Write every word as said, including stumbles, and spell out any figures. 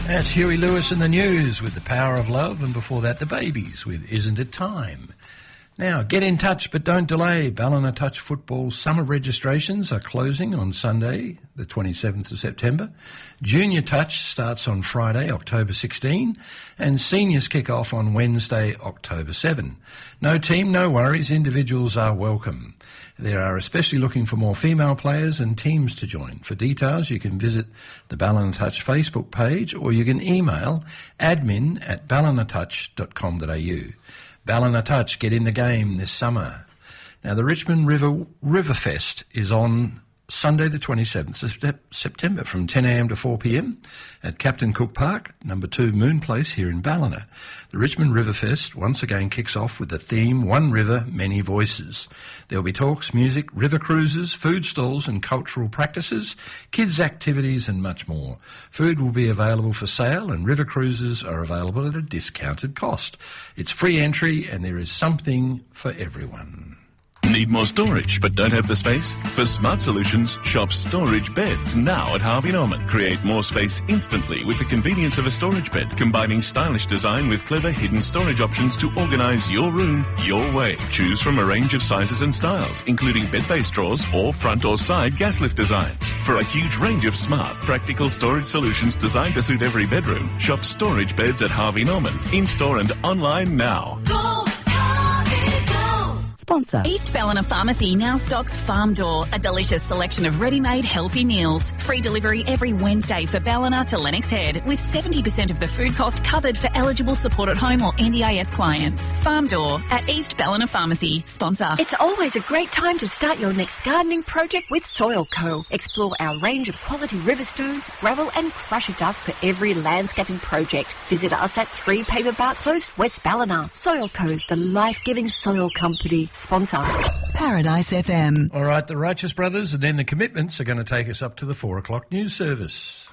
That's Huey Lewis in the News with The Power of Love, and before that The Babies with Isn't It Time. Now, get in touch but don't delay. Ballina Touch football summer registrations are closing on Sunday, the twenty-seventh of September. Junior Touch starts on Friday, October sixteenth, and seniors kick off on Wednesday, October seventh. No team, no worries. Individuals are welcome. They are especially looking for more female players and teams to join. For details, you can visit the Ballina Touch Facebook page, or you can email admin at ballina touch dot com dot a u. Ballina Touch, get in the game this summer. Now, the Richmond River Riverfest is on Sunday the twenty-seventh of September from ten a m to four p m at Captain Cook Park, number two Moon Place here in Ballina. The Richmond Riverfest once again kicks off with the theme One River, Many Voices. There will be talks, music, river cruises, food stalls and cultural practices, kids' activities and much more. Food will be available for sale and river cruises are available at a discounted cost. It's free entry and there is something for everyone. Need more storage but don't have the space? For Smart Solutions, shop storage beds now at Harvey Norman. Create more space instantly with the convenience of a storage bed, combining stylish design with clever hidden storage options to organise your room your way. Choose from a range of sizes and styles, including bed-based drawers or front or side gas lift designs. For a huge range of smart, practical storage solutions designed to suit every bedroom, shop storage beds at Harvey Norman. In-store and online now. Go! Sponsor. East Ballina Pharmacy now stocks Farm Door, a delicious selection of ready-made healthy meals. Free delivery every Wednesday for Ballina to Lennox Head, with seventy percent of the food cost covered for eligible support at home or N D I S clients. Farm Door at East Ballina Pharmacy. Sponsor. It's always a great time to start your next gardening project with Soil Co. Explore our range of quality river stones, gravel and crusher dust for every landscaping project. Visit us at three Paperbark Close, West Ballina. Soil Co, the life-giving soil company. Sponsor. Paradise F M. All right, the Righteous Brothers and then the Commitments are going to take us up to the four o'clock news service.